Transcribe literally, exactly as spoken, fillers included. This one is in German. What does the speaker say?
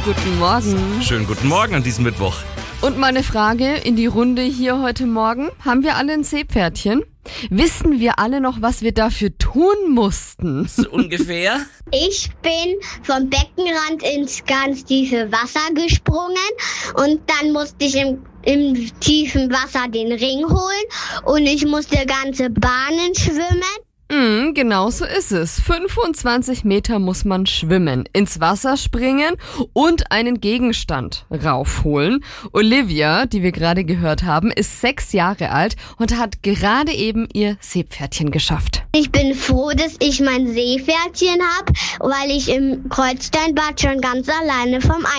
guten Morgen. Schönen guten Morgen an diesem Mittwoch. Und mal eine Frage in die Runde hier heute Morgen. Haben wir alle ein Seepferdchen? Wissen wir alle noch, was wir dafür tun mussten? So ungefähr? Ich bin vom Beckenrand ins ganz tiefe Wasser gesprungen und dann musste ich im, im tiefen Wasser den Ring holen und ich musste ganze Bahnen schwimmen. Mm, genau so ist es. fünfundzwanzig Meter muss man schwimmen, ins Wasser springen und einen Gegenstand raufholen. Olivia, die wir gerade gehört haben, ist sechs Jahre alt und hat gerade eben ihr Seepferdchen geschafft. Ich bin froh, dass ich mein Seepferdchen habe, weil ich im Kreuzsteinbad schon ganz alleine vom